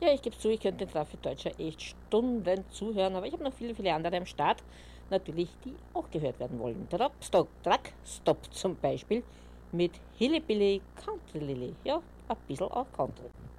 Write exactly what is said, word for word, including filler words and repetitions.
Ja, ich gebe zu, ich könnte den Traffic Deutscher echt Stunden zuhören, aber ich habe noch viele, viele andere am Start, natürlich, die auch gehört werden wollen. Drop, Stop, Truck, Stop zum Beispiel mit Hillybilly Country Lily. Ja, ein bisschen auch Country.